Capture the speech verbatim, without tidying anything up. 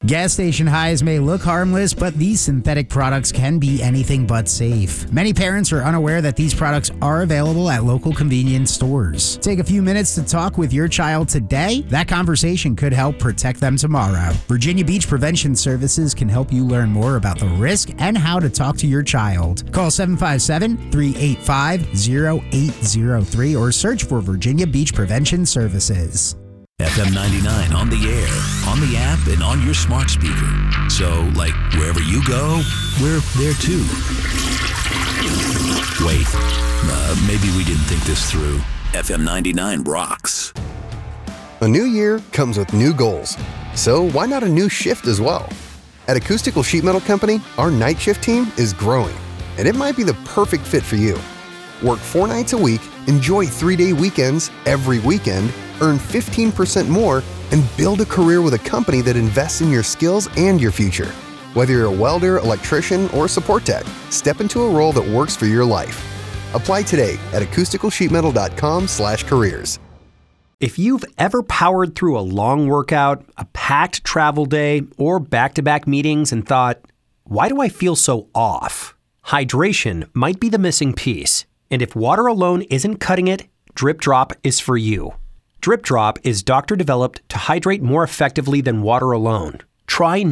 Gas station highs may look harmless, but these synthetic products can be anything but safe. Many parents are unaware that these products are available at local convenience stores. Take a few minutes to talk with your child today. That conversation could help protect them tomorrow. Virginia Beach Prevention Services can help you learn more about the risk and how to talk to your child. Call seven five seven, three eight five, zero eight zero three or search for Virginia Beach Prevention Services. F M ninety-nine on the air, on the app, and on your smart speaker. So, like, wherever you go, we're there too. Wait, uh, maybe we didn't think this through. F M ninety-nine rocks. A new year comes with new goals. So why not a new shift as well? At Acoustical Sheet Metal Company, our night shift team is growing, and it might be the perfect fit for you. Work four nights a week, enjoy three-day weekends every weekend, earn fifteen percent more, and build a career with a company that invests in your skills and your future. Whether you're a welder, electrician, or support tech, step into a role that works for your life. Apply today at acoustical sheet metal dot com slash careers. If you've ever powered through a long workout, a packed travel day, or back-to-back meetings and thought, why do I feel so off? Hydration might be the missing piece. And if water alone isn't cutting it, Drip Drop is for you. Drip Drop is doctor-developed to hydrate more effectively than water alone. Try